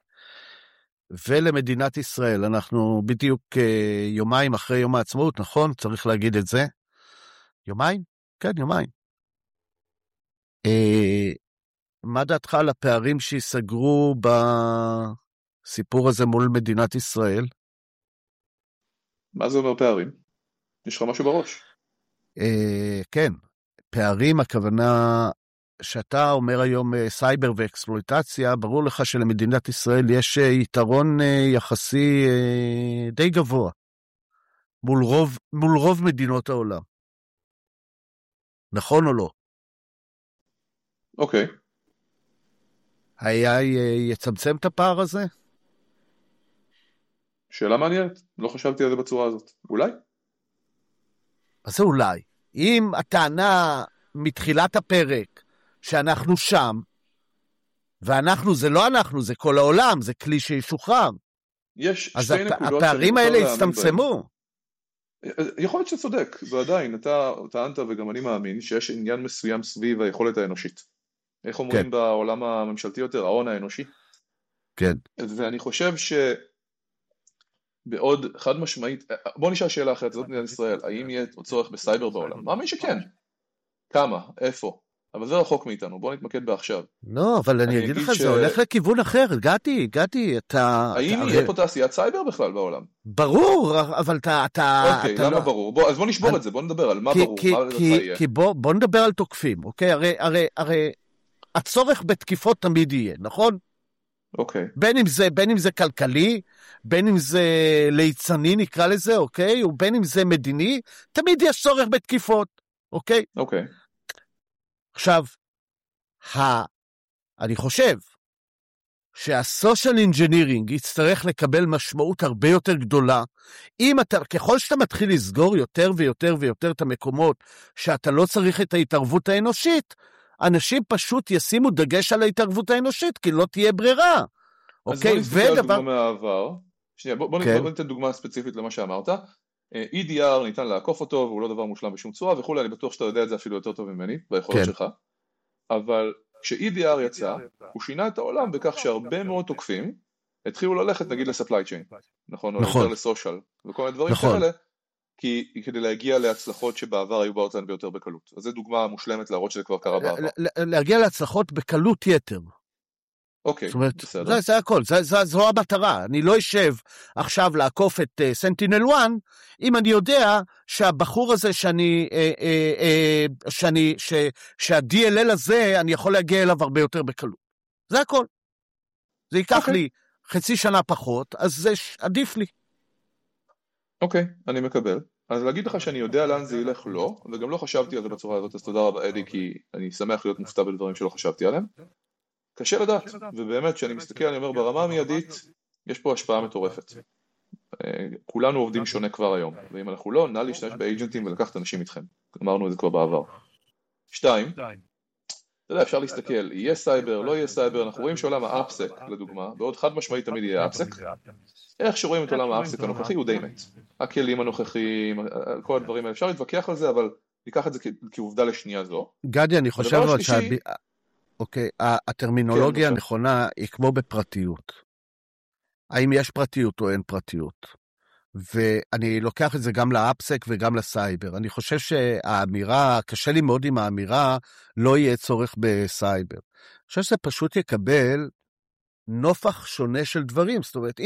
ולמדינת ישראל, אנחנו בדיוק יומיים אחרי יום העצמאות, נכון? צריך להגיד את זה. יומיים? כן, יומיים. מה דעתך על הפערים שיסגרו בסיפור הזה מול מדינת ישראל? מה זה אומר פערים? יש לך משהו בראש? כן, פערים, הכוונה שאתה אומר היום סייבר ואקספלויטציה, ברור לך שלמדינת ישראל יש יתרון יחסי די גבוה מול רוב מדינות העולם. נכון או לא? אוקיי. ה-AI יצמצם את הפער הזה? שאלה מעניינת, לא חשבתי על זה בצורה הזאת. אולי? אז זה אולי. אם הטענה מתחילת הפרק שאנחנו שם, ואנחנו זה לא אנחנו, זה כל העולם, זה כלי שישוחרר. יש אז שתי נקודות הפערים האלה הצטמצמו. יכול להיות שצודק, ועדיין אתה טענת וגם אני מאמין שיש עניין מסוים סביב היכולת האנושית. איך אומרים בעולם הממשלתי יותר, ההון האנושי? כן. ואני חושב שבעוד חד משמעית, בוא נשאל שאלה אחרת, זאת מדינת ישראל, האם יהיה צורך בסייבר בעולם? מאמין שכן. כמה? איפה? אבל זה רחוק מאיתנו, בוא נתמקד בעכשיו. לא, אבל אני אגיד לך, זה הולך לכיוון אחר, הגעתי, אתה... האם יהיה פה תעשיית סייבר בכלל בעולם? ברור, אבל אתה... אוקיי, למה ברור? אז בוא נשבור את זה, בוא נדבר על מה ברור, מה לך יהיה. כי בוא נדבר על תוקפים, אוקיי? הרי הצורך בתקיפות תמיד יהיה, נכון? אוקיי. בין אם זה כלכלי, בין אם זה ליצני נקרא לזה, אוקיי? ובין אם זה מדיני, תמיד יש צורך בתקיפות, אוקיי? אוקיי. עכשיו, אני חושב שהסושיאל אינג'ינירינג יצטרך לקבל משמעות הרבה יותר גדולה, ככל שאתה מתחיל לסגור יותר ויותר ויותר את המקומות שאתה לא צריך את ההתערבות האנושית, אנשים פשוט ישימו דגש על ההתערבות האנושית, כי לא תהיה ברירה. אז בוא נסתכל על דוגמה מהעבר. שנייה, בוא ניתן דוגמה ספציפית למה שאמרת. EDR ניתן לעקוף אותו, והוא לא דבר מושלם בשום צורה, וכולי, אני בטוח שאתה יודע את זה אפילו יותר טוב ממני, ביכולות שלך. אבל כש-EDR יצא, הוא שינה את העולם בכך שהרבה מאוד תוקפים התחילו ללכת, נגיד, לספליי צ'יין, נכון? או יותר לסושיאל, וכל מיני דברים כאלה, כי כדי להגיע להצלחות שבעבר היו באות להן ביותר בקלות. אז זו דוגמה מושלמת להראות שזה כבר קרה בעבר. להגיע להצלחות בקלות יתר. אוקיי, בסדר. זה הכל, זו המטרה. אני לא אשב עכשיו לעקוף את סנטינל 1, אם אני יודע שהבחור הזה שה-DLL הזה, אני יכול להגיע אליו הרבה יותר בקלות. זה הכל. זה ייקח לי חצי שנה פחות, אז זה עדיף לי. אוקיי, אני מקבל. אז להגיד לך שאני יודע לאן זה ילך לא, וגם לא חשבתי על זה בצורה הזאת, אז תודה רבה אדי, כי אני שמח להיות מופתע בדברים שלא חשבתי עליהם. קשה לדעת, ובאמת כשאני מסתכל אני אומר ברמה המיידית, יש פה השפעה מטורפת. כולנו עובדים שונה כבר היום, ואם אנחנו לא, נא להשתמש באג'נטים ולקחת אנשים איתכם. אמרנו את זה כבר בעבר. 2, אתה יודע, אפשר להסתכל, יהיה סייבר, לא יהיה סייבר, אנחנו רואים שעולם האפסק, לדוגמה, בעוד חד משמעית תמיד יהיה אפסק, איך שרואים את עולם האפסק הנוכחי הוא די מת. הכלים הנוכחיים, כל הדברים האלה, אפשר להתווכח על זה, אבל ניקח את זה כעובדה לשנייה זו. גדי, אני חושב אוקיי, הטרמינולוגיה הנכונה היא כמו בפרטיות. האם יש פרטיות או אין פרטיות? ואני לוקח את זה גם לאפסק וגם לסייבר. אני חושב שהאמירה, קשה לי מאוד עם האמירה, לא יהיה צורך בסייבר. אני חושב שזה פשוט יקבל נופח שונה של דברים. זאת אומרת,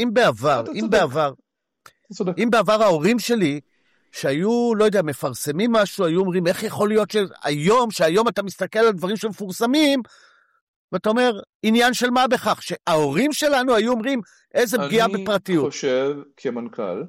אם בעבר ההורים שלי, שהיו, לא יודע, מפרסמים משהו, היו אומרים, איך יכול להיות שהיום אתה מסתכל על דברים שמפורסמים, ואתה אומר, עניין של מה בכך, שההורים שלנו היו אומרים, איזה פגיעה בפרטיות. אני חושב כמנכ"ל,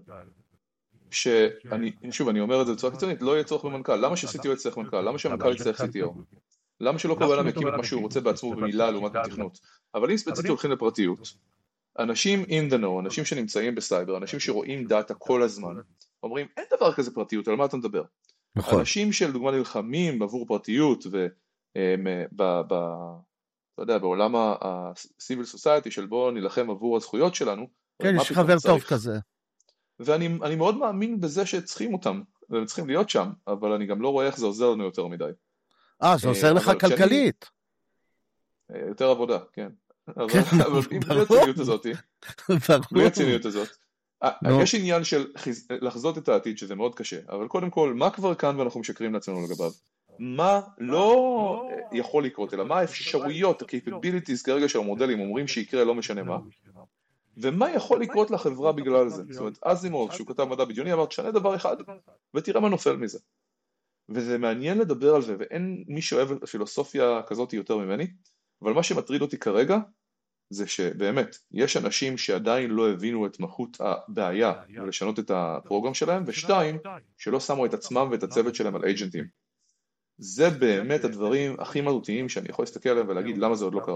שוב, אני אומר את זה בצורה קיצונית, לא יהיה צורך במנכ"ל. למה ש-CTO יצטרך מנכ"ל? למה שהמנכ"ל יצטרך CTO? למה שלא כל אדם יקים את מה שהוא רוצה בעצמו במילה לעומת בתכנות? אבל אם ספציפית הולכים לפרטיות, אנשים in the know, אנשים שנמצאים בסייבר, אנשים שרואים דאטה כל הזמן, אומרים, אין דבר כזה פרטיות, על מה אתה מדבר? נכון. אנשים שלדוגמה נלחמים עבור פרטיות, אתה יודע, בעולם ה-civil society של בוא נלחם עבור הזכויות שלנו, כן, יש חבר טוב כזה. ואני מאוד מאמין בזה שצריכים אותם, והם צריכים להיות שם, אבל אני גם לא רואה איך זה עוזר לנו יותר מדי. זה עוזר לך כלכלית. יותר עבודה, כן. אבל אם בלי הציניות הזאת, יש עניין של לחזות את העתיד שזה מאוד קשה, אבל קודם כל, מה כבר כאן ואנחנו משקרים לעצמנו לגביו? מה לא יכול לקרות, אלא מה האפשרויות, ה-capabilities כרגע של המודלים אומרים שיקרה לא משנה מה, ומה יכול לקרות לחברה בגלל זה? זאת אומרת, אזימוב, שהוא כתב מדע בדיוני, אמר, תשנה דבר אחד, ותראה מה נופל מזה. וזה מעניין לדבר על זה, ואין מי שאוהב פילוסופיה כזאת יותר ממני, אבל מה שמטריד אותי כרגע, זה שבאמת, יש אנשים שעדיין לא הבינו את מהות הבעיה, ולשנות את הפרוגרם שלהם, ושתיים, שלא שמו את עצמם ואת הצוות שלהם על אייג'נטים. זה באמת הדברים הכי מהותיים שאני יכול להסתכל עליהם ולהגיד למה זה עוד לא קרה.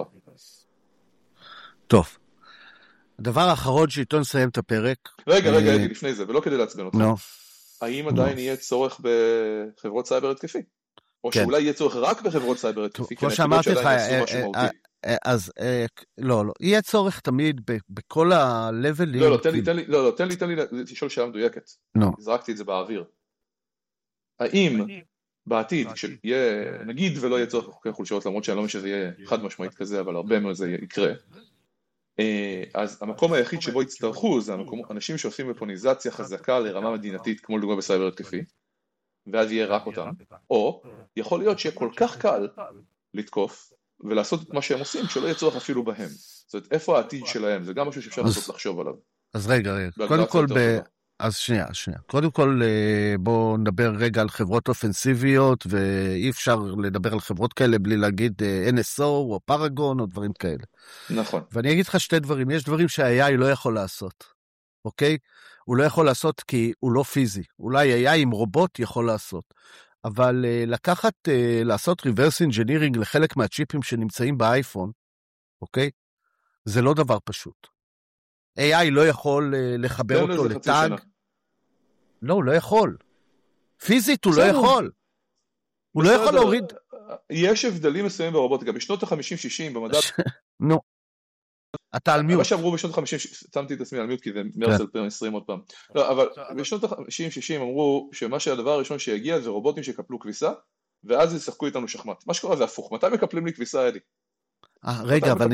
טוב. הדבר האחרון שאיתו נסיים את הפרק. רגע, לפני זה, ולא כדי לעצבן אותך. האם עדיין יהיה צורך בחברות סייבר התקפי? או שאולי יהיה צורך רק בחברות סייבר התקפי? כמו שאמרתי לך, אז לא, יהיה צורך תמיד בכל הלבלים. תן לי לשאול שאלה מדויקת. זרקתי את זה באוויר. האם בעתיד, כשיהיה, נגיד ולא יהיה צורך בחוקי חולשות, למרות שאני לא משנה שזה יהיה חד משמעית כזה, אבל הרבה מאוד זה יקרה, אז המקום היחיד שבו יצטרכו זה אנשים שעושים בפוניזציה חזקה לרמה מדינתית, כמו לדוגמה בסייבר התקפי, ואז יהיה רק אותם, או יכול להיות שיהיה כל כך קל לתקוף ולעשות את מה שהם עושים, שלא יהיה צורך אפילו בהם. זאת אומרת, איפה העתיד שלהם? זה גם משהו שאפשר לעשות לחשוב עליו. אז רגע, קודם כל אז שנייה. קודם כל בואו נדבר רגע על חברות אופנסיביות, ואי אפשר לדבר על חברות כאלה בלי להגיד NSO או פרגון או דברים כאלה. נכון. ואני אגיד לך שתי דברים, יש דברים שה-AI לא יכול לעשות, אוקיי? הוא לא יכול לעשות כי הוא לא פיזי, אולי AI עם רובוט יכול לעשות, אבל לעשות reverse engineering לחלק מהצ'יפים שנמצאים באייפון, אוקיי? זה לא דבר פשוט. AI לא יכול לחבר אותו לטאג. לא, הוא לא יכול. פיזית הוא לא יכול. הוא לא יכול להוריד. יש הבדלים מסוימים ברובוטיקה. בשנות ה-50-60 במדע... נו. אתה על מיוט. מה שאמרו בשנות ה-50, שמתי את עצמי על מיוט כי זה מרץ 2020 עוד פעם. לא, אבל בשנות ה-50-60 אמרו שמה שהדבר הראשון שיגיע זה רובוטים שקפלו כביסה, ואז ישחקו איתנו שחמט. מה שקורה זה הפוך. מתי מקפלים לי כביסה, אדי? רגע, אבל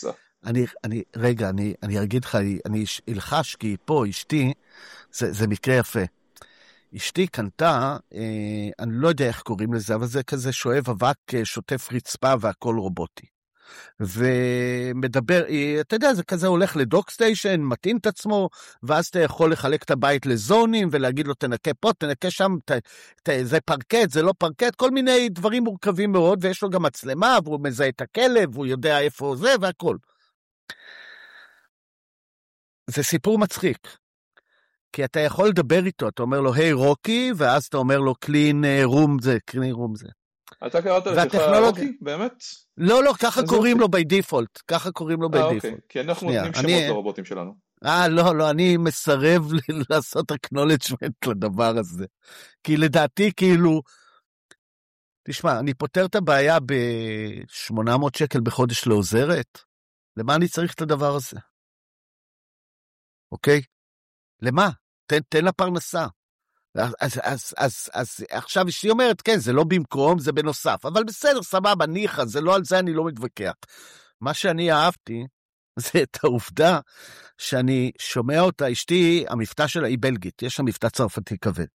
אני אגיד לך, אני אלחש, כי פה אשתי, זה מקרה יפה. אשתי קנתה, אני לא יודע איך קוראים לזה, אבל זה כזה שואב אבק, שוטף רצפה והכל רובוטי. ומדבר, אתה יודע, זה כזה הולך לדוק סטיישן, מתאים את עצמו, ואז אתה יכול לחלק את הבית לזונים, ולהגיד לו תנקה פה, תנקה שם, זה פרקט, זה לא פרקט, כל מיני דברים מורכבים מאוד, ויש לו גם מצלמה, והוא מזהה את הכלב, והוא יודע איפה זה, והכל. זה סיפור מצחיק, כי אתה יכול לדבר איתו, אתה אומר לו, היי רוקי, ואז אתה אומר לו, קלין רום זה, קלין רום זה. אתה קראת לך רוקי, באמת? לא, ככה קוראים לו בי-דיפולט, ככה קוראים לו בי-דיפולט. כי אנחנו נותנים שמות לרובוטים שלנו. לא, אני מסרב לעשות acknowledgement לדבר הזה. כי לדעתי, כאילו, תשמע, אני פותר את הבעיה ב-800 שקל בחודש לעוזרת. למה אני צריך את הדבר הזה? אוקיי? למה? תן לה פרנסה. אז עכשיו אשתי אומרת, כן, זה לא במקום, זה בנוסף. אבל בסדר, סבבה, ניחא, זה לא על זה, אני לא מתווכח. מה שאני אהבתי, זה את העובדה שאני שומע אותה, אשתי, המבטא שלה היא בלגית, יש לה מבטא צרפתי כבד.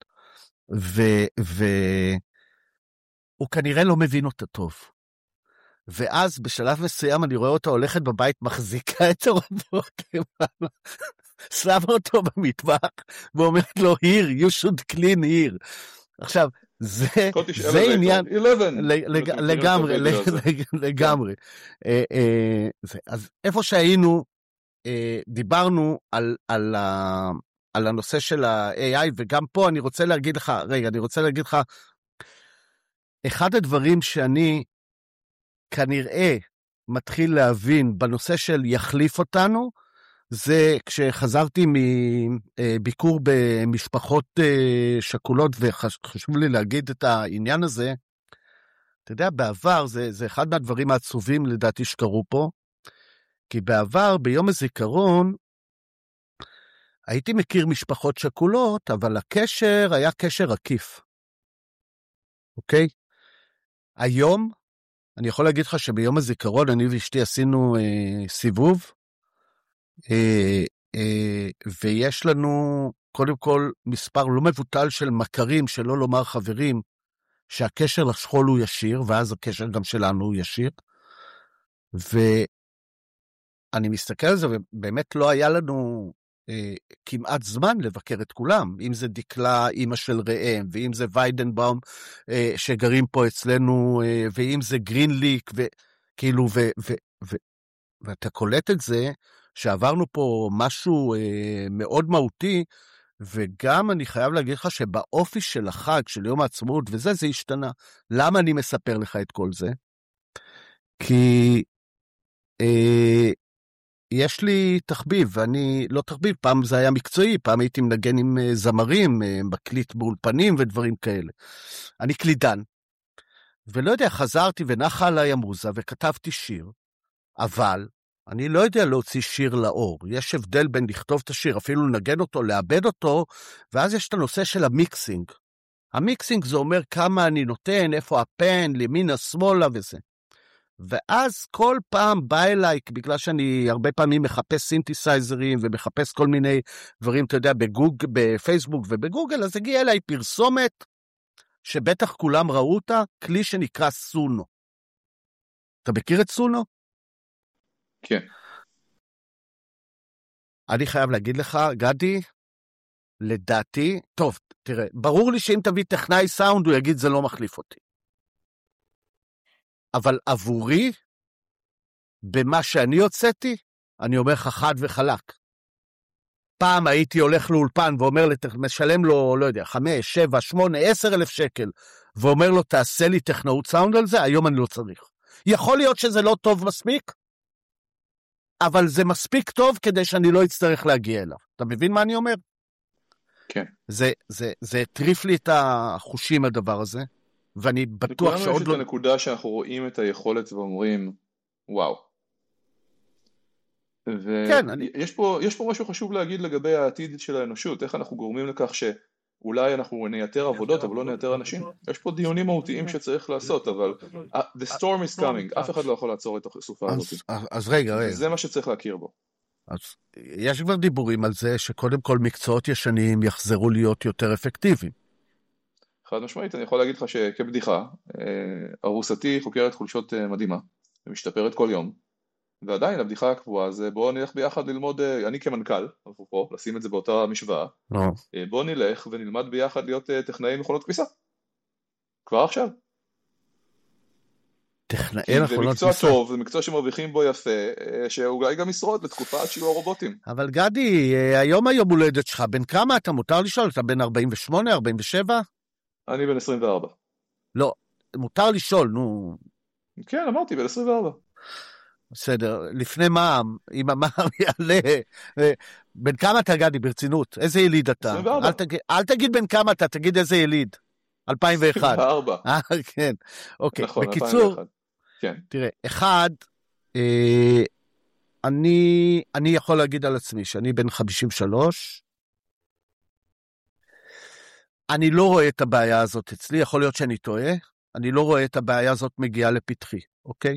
הוא כנראה לא מבין אותה טוב. ואז בשלב מסוים אני רואה אותה הולכת בבית, מחזיקה את הרובוט, שמה אותו במטבח, ואומרת לו, here, you should clean here. עכשיו, זה עניין, לגמרי. אז איפה שהיינו, דיברנו על הנושא של ה-AI, וגם פה אני רוצה להגיד לך, אחד הדברים שאני כנראה מתחיל להבין בנושא של יחליף אותנו, זה כשחזרתי מביקור במשפחות שכולות, וחשוב לי להגיד את העניין הזה, אתה יודע, בעבר, זה אחד מהדברים העצובים לדעתי שקרו פה, כי בעבר, ביום הזיכרון, הייתי מכיר משפחות שכולות, אבל הקשר היה קשר עקיף. אוקיי? היום, אני יכול להגיד לך שביום הזיכרון, אני ואשתי עשינו סיבוב, ויש לנו קודם כל מספר לא מבוטל של מכרים, שלא לומר חברים, שהקשר לשכול הוא ישיר, ואז הקשר גם שלנו הוא ישיר, ואני מסתכל על זה, ובאמת לא היה לנו כמעט זמן לבקר את כולם, אם זה דקלה, אמא של ראם, ואם זה ויידנבאום, שגרים פה אצלנו, ואם זה גרינליק, וכאילו, ואתה קולט את זה, שעברנו פה משהו מאוד מהותי, וגם אני חייב להגיד לך שבאופי של החג, של יום העצמאות, וזה, זה השתנה. למה אני מספר לך את כל זה? כי יש לי תחביב, ואני לא תחביב, פעם זה היה מקצועי, פעם הייתי מנגן עם זמרים, מקליט באולפנים ודברים כאלה. אני קלידן, ולא יודע, חזרתי ונחה עליי המוזה, וכתבתי שיר, אבל אני לא יודע להוציא שיר לאור. יש הבדל בין לכתוב את השיר, אפילו לנגן אותו, לאבד אותו, ואז יש את הנושא של המיקסינג. המיקסינג זה אומר כמה אני נותן, איפה הפן, לימינה, שמאלה וזה. ואז כל פעם בא אליי, בגלל שאני הרבה פעמים מחפש סינתסייזרים, ומחפש כל מיני דברים, אתה יודע, בפייסבוק ובגוגל, אז הגיע אליי פרסומת, שבטח כולם ראו אותה, כלי שנקרא סונו. אתה מכיר את סונו? כן. אני חייב להגיד לך, גדי, לדעתי, טוב, תראה, ברור לי שאם תביא טכנאי סאונד, הוא יגיד, זה לא מחליף אותי. אבל עבורי, במה שאני הוצאתי, אני אומר לך חד וחלק. פעם הייתי הולך לאולפן ואומר, משלם לו, לא יודע, 5, 7, 8, 10 אלף שקל, ואומר לו, תעשה לי טכנאות סאונד על זה, היום אני לא צריך. יכול להיות שזה לא טוב מספיק, אבל זה מספיק טוב כדי שאני לא אצטרך להגיע אליו. אתה מבין מה אני אומר? כן. זה טריף לי את החושים הדבר הזה, ואני בטוח שעוד לא... לכולנו יש את הנקודה שאנחנו רואים את היכולת ואומרים, וואו. ויש פה משהו חשוב להגיד לגבי העתיד של האנושות, איך אנחנו גורמים לכך שאולי אנחנו נייתר עבודות, אבל לא נייתר אנשים. יש פה דיונים מהותיים שצריך לעשות, אבל the storm is coming, אף אחד לא יכול לעצור את הסופה הזאת. אז רגע. זה מה שצריך להכיר בו. אז יש כבר דיבורים על זה שקודם כל מקצועות ישנים יחזרו להיות יותר אפקטיביים. חד משמעית, אני יכול להגיד לך שכבדיחה, ארוסתי חוקרת חולשות מדהימה, ומשתפרת כל יום, ועדיין הבדיחה הקבועה, אז בואו נלך ביחד ללמוד, אני כמנכ"ל, פה, לשים את זה באותה משוואה, בואו נלך ונלמד ביחד להיות טכנאי מכונות כביסה. כבר עכשיו. טכנאי מכונות כביסה. זה מקצוע טוב, זה מקצוע שמרוויחים בו יפה, שאולי גם ישרוד לתקופה עד שיהיו הרובוטים. אבל גדי, היום הולדת שלך, בין כמה אתה מותר לשאול? אתה בין 48, 47? אני בן 24. לא, מותר לשאול, נו. כן, אמרתי, בן 24. בסדר, לפני מע"מ, אם המע"מ יעלה, בין כמה אתה גדי ברצינות? איזה יליד אתה? 24. אל תגיד בין כמה אתה, תגיד איזה יליד. 2001. 4. כן, אוקיי. נכון, בקיצור, 2001. כן. תראה, אחד, אני יכול להגיד על עצמי שאני בן 53, אני לא רואה את הבעיה הזאת אצלי, יכול להיות שאני טועה, אני לא רואה את הבעיה הזאת מגיעה לפתחי, אוקיי?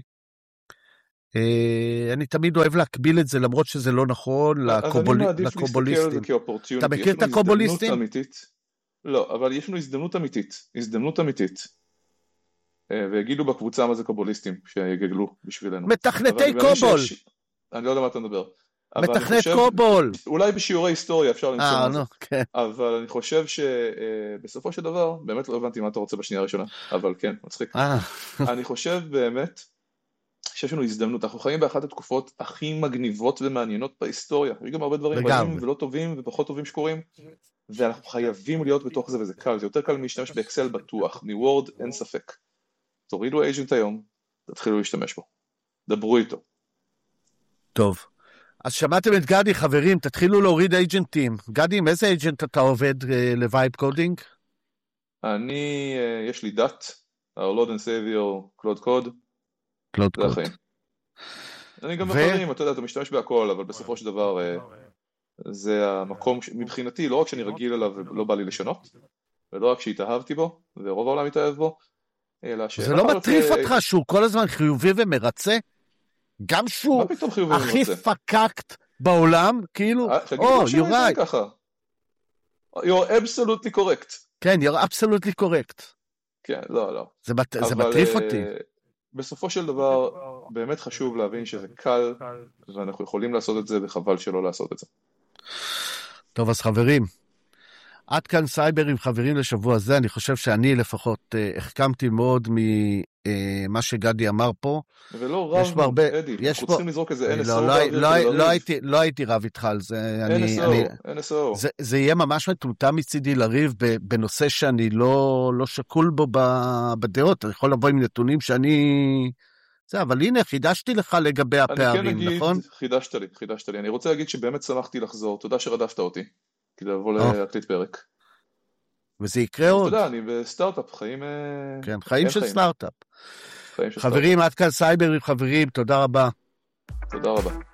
אני תמיד אוהב להקביל את זה, למרות שזה לא נכון, אז אני מעדיף להסתכל על זה כאופורטיוניטי. אתה מכיר את הקובוליסטים? לא, אבל יש לנו הזדמנות אמיתית. ויגידו בקבוצה מה זה קובוליסטים, שיגגלו בשבילנו. מתכנתי קובול. אני לא יודע מה אתה מדבר. מתכנת קובול. אולי בשיעורי היסטוריה אפשר למצוא מה זה. כן. אבל אני חושב שבסופו של דבר, באמת לא הבנתי מה אתה רוצה בשנייה הראשונה, אבל כן, מצחיק. אני חושב באמת שיש לנו הזדמנות, אנחנו חיים באחת התקופות הכי מגניבות ומעניינות בהיסטוריה. יש גם הרבה דברים רעים ולא טובים ופחות טובים שקורים, ואנחנו חייבים להיות בתוך זה, וזה קל, זה יותר קל להשתמש באקסל בטוח, מוורד אין ספק. תורידו אייג'נט היום, תתחילו להשתמש בו. דברו איתו. טוב. אז שמעתם את גדי, חברים, תתחילו להוריד אייג'נטים. גדי, עם איזה אייג'נט אתה עובד לווייב קודינג? יש לי דת, our Lord and Savior, קלוד קוד. זה החיים. אני גם אחרים, אתה יודע, אתה משתמש בהכל, אבל בסופו של דבר זה המקום, מבחינתי, לא רק שאני רגיל אליו ולא בא לי לשנות, ולא רק שהתאהבתי בו, ורוב העולם התאהב בו, אלא ש... זה לא מטריף אותך שהוא כל הזמן חיובי ומרצה? גם שהוא הכי פקקט בעולם, כאילו, you're right. You're absolutely correct. כן, you're absolutely correct. כן, לא. זה מטריף אותי. בסופו של דבר, באמת חשוב להבין שזה קל, ואנחנו יכולים לעשות את זה, וחבל שלא לעשות את זה. טוב, אז חברים, עד כאן סייבר עם חברים לשבוע הזה, אני חושב שאני לפחות החכמתי מאוד ממה שגדי אמר פה. ולא רב, אדי, אנחנו צריכים לזרוק איזה NSO. לא הייתי רב איתך על זה. NSO. זה יהיה ממש מטומטם מצידי לריב בנושא שאני לא שקול בו בדעות, אני יכול לבוא עם נתונים שאני... אבל הנה, חידשתי לך לגבי הפערים, נכון? חידשת לי. אני רוצה להגיד שבאמת שמחתי לחזור, תודה שרדפת אותי. כדי לבוא להקליט פרק. וזה יקרה עוד. אתה יודע, אני בסטארט-אפ, חיים... כן, חיים של סטארט-אפ. חברים, עד כאן סייבר עם חברים, תודה רבה. תודה רבה.